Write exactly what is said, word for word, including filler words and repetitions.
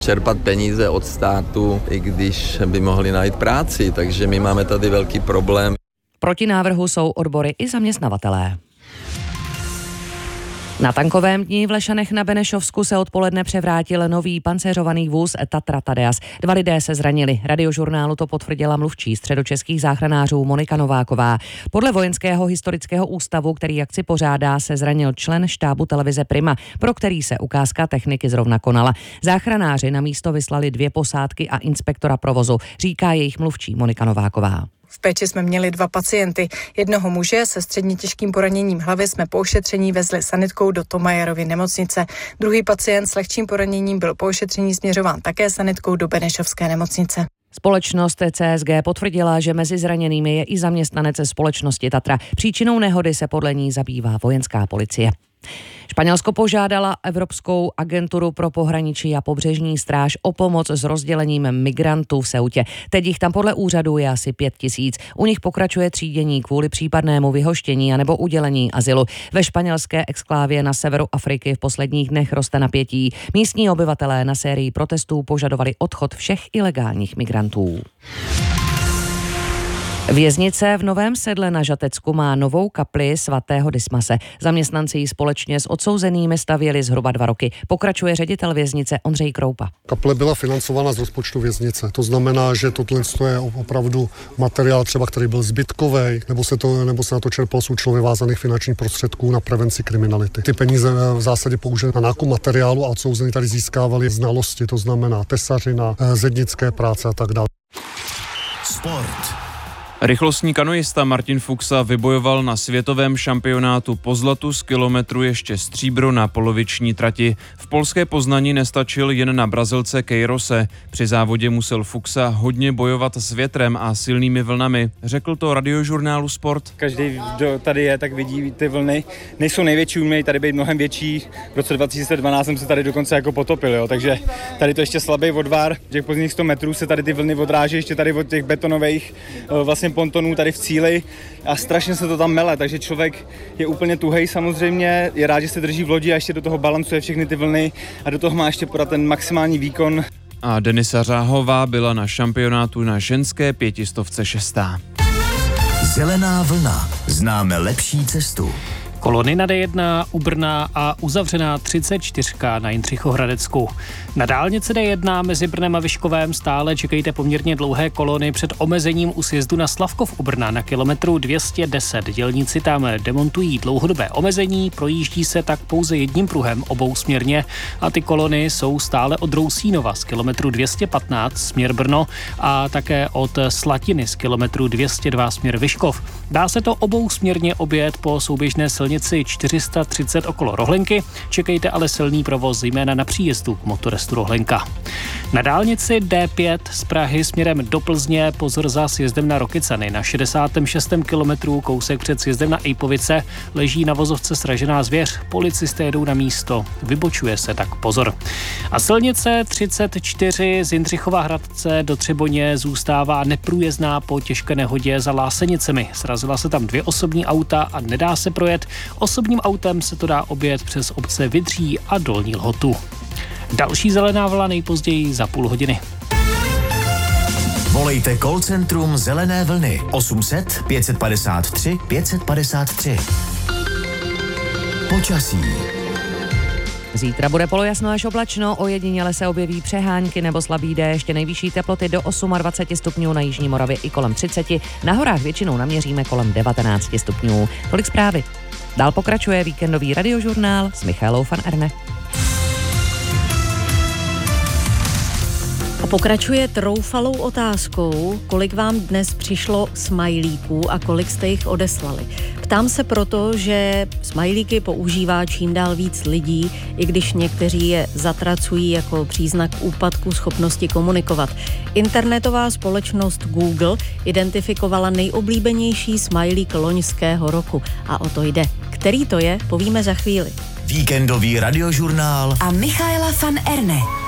Čerpat peníze od státu, i když by mohli najít práci, takže my máme tady velký problém. Proti návrhu jsou odbory i zaměstnavatelé. Na tankovém dni v Lešanech na Benešovsku se odpoledne převrátil nový pancéřovaný vůz Tatra Tadeas. Dva lidé se zranili. Radiožurnálu to potvrdila mluvčí středočeských záchranářů Monika Nováková. Podle Vojenského historického ústavu, který akci pořádá, se zranil člen štábu televize Prima, pro který se ukázka techniky zrovna konala. Záchranáři na místo vyslali dvě posádky a inspektora provozu, říká jejich mluvčí Monika Nováková. V péči jsme měli dva pacienty. Jednoho muže se středně těžkým poraněním hlavy jsme po ošetření vezli sanitkou do Tomajerovy nemocnice. Druhý pacient s lehčím poraněním byl po ošetření směřován také sanitkou do Benešovské nemocnice. Společnost C S G potvrdila, že mezi zraněnými je i zaměstnanec společnosti Tatra. Příčinou nehody se podle ní zabývá vojenská policie. Španělsko požádala Evropskou agenturu pro pohraničí a pobřežní stráž o pomoc s rozdělením migrantů v Ceutě. Teď jich tam podle úřadu je asi pět tisíc. U nich pokračuje třídění kvůli případnému vyhoštění anebo udělení azylu. Ve španělské exklávě na severu Afriky v posledních dnech roste napětí. Místní obyvatelé na sérii protestů požadovali odchod všech ilegálních migrantů. Věznice v Novém Sedle na Žatecku má novou kapli svatého Dismase. Zaměstnanci ji společně s odsouzenými stavěli zhruba dva roky. Pokračuje ředitel věznice Ondřej Kroupa. Kaple byla financována z rozpočtu věznice. To znamená, že tohle je opravdu materiál třeba, který byl zbytkový, nebo se, to, nebo se na to čerpal z účelově vázaných finančních prostředků na prevenci kriminality. Ty peníze v zásadě použili na nákup materiálu a odsouzení tady získávali znalosti, to znamená tesařina, zednické práce a tak dále. Sport. Rychlostní kanoista Martin Fuxa vybojoval na světovém šampionátu po zlatu z kilometru ještě stříbro na poloviční trati. V polské Poznani nestačil jen na Brazilce Queirose. Při závodě musel Fuxa hodně bojovat s větrem a silnými vlnami. Řekl to Radiožurnálu Sport. Každý, kdo tady je, tak vidí ty vlny. Nejsou největší, umějí tady být mnohem větší. V roce dva tisíce dvanáct jsem se tady dokonce jako potopil, jo. Takže tady to ještě slabý odvar. Těch pozdních sto metrů se tady ty vlny odráží ještě tady od těch betonových vlastně pontonů tady v cíli a strašně se to tam mele, takže člověk je úplně tuhej samozřejmě, je rád, že se drží v lodi a ještě do toho balancuje všechny ty vlny a do toho má ještě podat ten maximální výkon. A Denisa Řáhová byla na šampionátu na ženské pětistovce šestá. Zelená vlna. Známe lepší cestu. Kolony na D jedna u Brna a uzavřená třicet čtyři na Jindřichohradecku. Na dálnici D jedna mezi Brnem a Vyškovém stále čekejte poměrně dlouhé kolony před omezením u sjezdu na Slavkov u Brna na kilometru dvě stě deset. Dělníci tam demontují dlouhodobé omezení, projíždí se tak pouze jedním pruhem obousměrně a ty kolony jsou stále od Rousínova z kilometru dvě stě patnáct směr Brno a také od Slatiny z kilometru dvě stě dva směr Vyškov. Dá se to obousměrně objet po souběžné silnici čtyři sta třicet okolo Rohlenky, čekejte ale silný provoz zejména na příjezdu k motorestu Rohlenka. Na dálnici D pět z Prahy směrem do Plzně pozor za sjezdem na Rokycany. Na šedesátém šestém kilometru kousek před sjezdem na Ejpovice leží na vozovce sražená zvěř. Policisté jedou na místo, vybočuje se, tak pozor. A silnice třicet čtyři z Jindřichova Hradce do Třeboně zůstává neprůjezdná po těžké nehodě za Lásenicemi. Srazila se tam dvě osobní auta a nedá se projet. Osobním autem se to dá objet přes obce Vydří a Dolní Lhotu. Další zelená vlna nejpozději za půl hodiny. Volejte call centrum Zelené vlny osm set pět padesát tři pět padesát tři. Počasí. Zítra bude polojasno až oblačno, ojediněle se objeví přehánky nebo slabý déšť, nejvyšší teploty do dvacet osm stupňů na jižní Moravě i kolem třicet, na horách většinou naměříme kolem devatenáct stupňů. Tolik zprávy. Dál pokračuje víkendový radiožurnál s Michaelou van Erne. A pokračuje troufalou otázkou, kolik vám dnes přišlo smajlíků a kolik jste jich odeslali. Ptám se proto, že smajlíky používá čím dál víc lidí, i když někteří je zatracují jako příznak úpadku schopnosti komunikovat. Internetová společnost Google identifikovala nejoblíbenější smajlík loňského roku. A o to jde. Který to je, povíme za chvíli. Víkendový radiožurnál a Michaela van Erne.